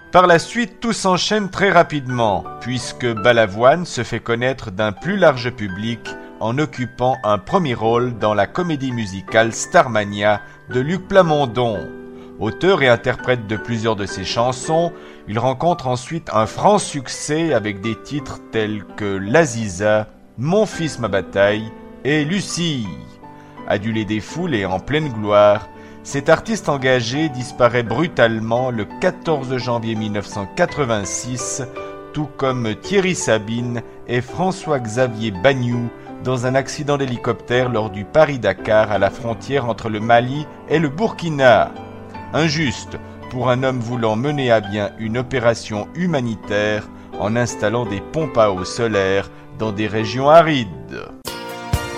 Par la suite, tout s'enchaîne très rapidement, puisque Balavoine se fait connaître d'un plus large public en occupant un premier rôle dans la comédie musicale Starmania de Luc Plamondon. Auteur et interprète de plusieurs de ses chansons, il rencontre ensuite un franc succès avec des titres tels que L'Aziza, Mon fils ma bataille et Lucie. Adulé des foules et en pleine gloire, cet artiste engagé disparaît brutalement le 14 janvier 1986, tout comme Thierry Sabine et François-Xavier Bagnoud dans un accident d'hélicoptère lors du Paris-Dakar à la frontière entre le Mali et le Burkina. Injuste pour un homme voulant mener à bien une opération humanitaire en installant des pompes à eau solaire dans des régions arides.